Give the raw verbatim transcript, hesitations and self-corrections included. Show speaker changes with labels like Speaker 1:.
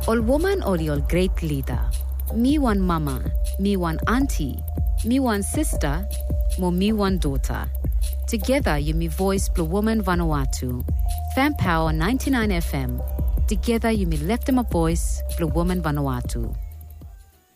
Speaker 1: All woman or your great leader. Me one mama, me one auntie, me one sister, mo me one daughter. Together you me voice Blue Woman Vanuatu. Fan Power ninety-nine F M. Together you me left them a voice Blue Woman Vanuatu.